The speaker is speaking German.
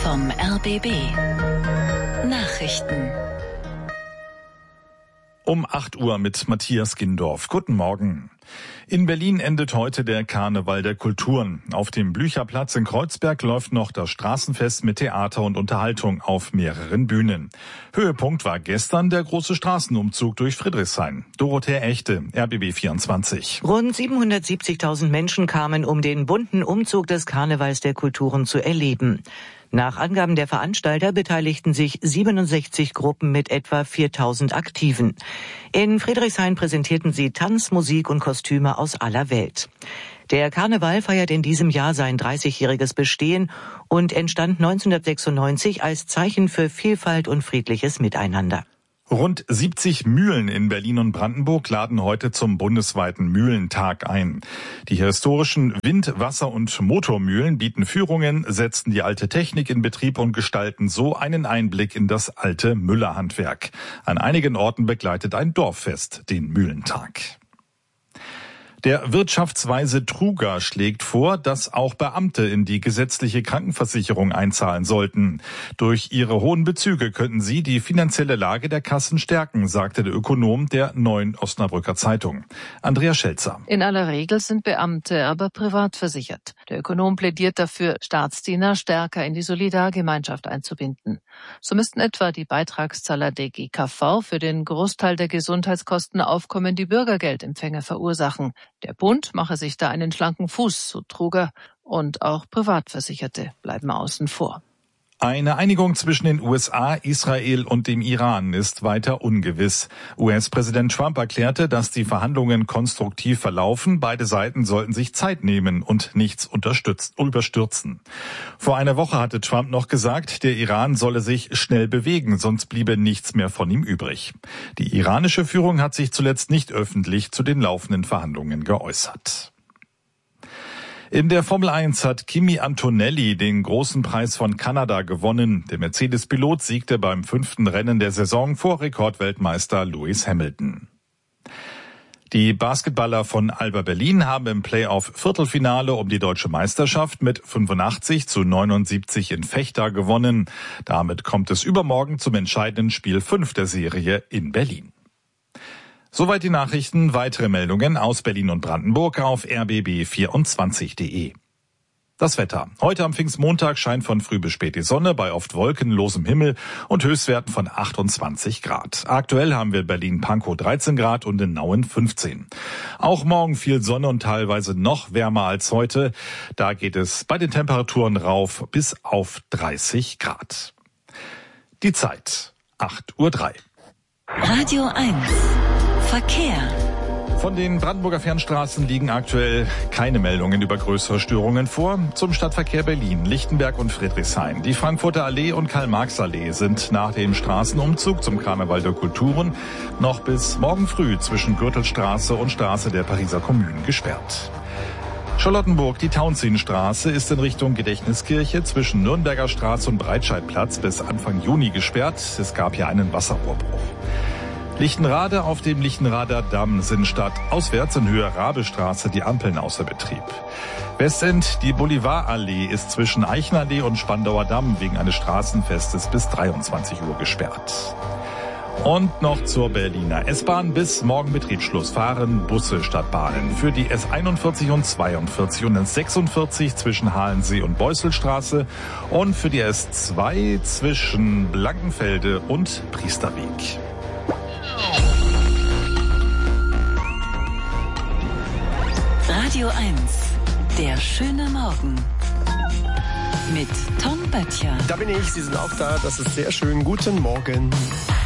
vom RBB. Nachrichten. Um 8 Uhr mit Matthias Gindorf. Guten Morgen. In Berlin endet heute der Karneval der Kulturen. Auf dem Blücherplatz in Kreuzberg läuft noch das Straßenfest mit Theater und Unterhaltung auf mehreren Bühnen. Höhepunkt war gestern der große Straßenumzug durch Friedrichshain. Dorothea Echte, RBB 24. Rund 770.000 Menschen kamen, um den bunten Umzug des Karnevals der Kulturen zu erleben. Nach Angaben der Veranstalter beteiligten sich 67 Gruppen mit etwa 4.000 Aktiven. In Friedrichshain präsentierten sie Tanz, Musik und Kostüme aus aller Welt. Der Karneval feiert in diesem Jahr sein 30-jähriges Bestehen und entstand 1996 als Zeichen für Vielfalt und friedliches Miteinander. Rund 70 Mühlen in Berlin und Brandenburg laden heute zum bundesweiten Mühlentag ein. Die historischen Wind-, Wasser- und Motormühlen bieten Führungen, setzen die alte Technik in Betrieb und gestalten so einen Einblick in das alte Müllerhandwerk. An einigen Orten begleitet ein Dorffest den Mühlentag. Der Wirtschaftsweise Truger schlägt vor, dass auch Beamte in die gesetzliche Krankenversicherung einzahlen sollten. Durch ihre hohen Bezüge könnten sie die finanzielle Lage der Kassen stärken, sagte der Ökonom der Neuen Osnabrücker Zeitung. Andrea Schelzer. In aller Regel sind Beamte aber privat versichert. Der Ökonom plädiert dafür, Staatsdiener stärker in die Solidargemeinschaft einzubinden. So müssten etwa die Beitragszahler der GKV für den Großteil der Gesundheitskosten aufkommende Bürgergeldempfänger verursachen. Der Bund mache sich da einen schlanken Fuß, so Truger, und auch Privatversicherte bleiben außen vor. Eine Einigung zwischen den USA, Israel und dem Iran ist weiter ungewiss. US-Präsident Trump erklärte, dass die Verhandlungen konstruktiv verlaufen. Beide Seiten sollten sich Zeit nehmen und nichts überstürzen. Vor einer Woche hatte Trump noch gesagt, der Iran solle sich schnell bewegen, sonst bliebe nichts mehr von ihm übrig. Die iranische Führung hat sich zuletzt nicht öffentlich zu den laufenden Verhandlungen geäußert. In der Formel 1 hat Kimi Antonelli den großen Preis von Kanada gewonnen. Der Mercedes-Pilot siegte beim 5. Rennen der Saison vor Rekordweltmeister Lewis Hamilton. Die Basketballer von Alba Berlin haben im Playoff-Viertelfinale um die deutsche Meisterschaft mit 85-79 in Vechta gewonnen. Damit kommt es übermorgen zum entscheidenden Spiel 5 der Serie in Berlin. Soweit die Nachrichten. Weitere Meldungen aus Berlin und Brandenburg auf rbb24.de. Das Wetter. Heute am Pfingstmontag scheint von früh bis spät die Sonne bei oft wolkenlosem Himmel und Höchstwerten von 28 Grad. Aktuell haben wir in Berlin-Pankow 13 Grad und in Nauen 15. Auch morgen viel Sonne und teilweise noch wärmer als heute. Da geht es bei den Temperaturen rauf bis auf 30 Grad. Die Zeit 8:03 Uhr. Radio 1. Verkehr. Von den Brandenburger Fernstraßen liegen aktuell keine Meldungen über größere Störungen vor. Zum Stadtverkehr Berlin, Lichtenberg und Friedrichshain. Die Frankfurter Allee und Karl-Marx-Allee sind nach dem Straßenumzug zum Karneval der Kulturen noch bis morgen früh zwischen Gürtelstraße und Straße der Pariser Kommune gesperrt. Charlottenburg, die Tauentzienstraße ist in Richtung Gedächtniskirche zwischen Nürnberger Straße und Breitscheidplatz bis Anfang Juni gesperrt. Es gab hier einen Wasserrohrbruch. Lichtenrade auf dem Lichtenrader Damm sind stadtauswärts in Höhe Rabestraße die Ampeln außer Betrieb. Westend, die Bolivarallee ist zwischen Eichenallee und Spandauer Damm wegen eines Straßenfestes bis 23 Uhr gesperrt. Und noch zur Berliner S-Bahn. Bis morgen Betriebsschluss fahren Busse statt Bahnen. Für die S41 und 42 und S46 zwischen Halensee und Beusselstraße und für die S2 zwischen Blankenfelde und Priesterweg. Radio 1. Der schöne Morgen. Mit Tom Böttcher. Da bin ich, Sie sind auch da. Das ist sehr schön. Guten Morgen.